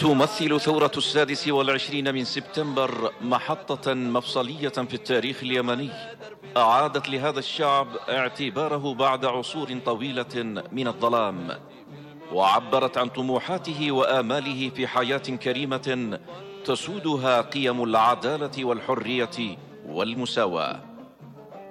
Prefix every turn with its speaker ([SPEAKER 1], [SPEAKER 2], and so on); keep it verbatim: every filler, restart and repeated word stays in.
[SPEAKER 1] تمثل ثورة السادس والعشرين من سبتمبر محطة مفصلية في التاريخ اليمني، أعادت لهذا الشعب اعتباره بعد عصور طويلة من الظلام، وعبرت عن طموحاته وآماله في حياة كريمة تسودها قيم العدالة والحرية والمساواة.